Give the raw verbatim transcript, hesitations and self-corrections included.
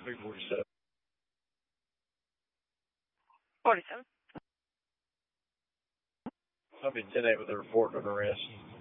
three forty-seven. Forty-seven. I'll be ten eight with a report of arrest.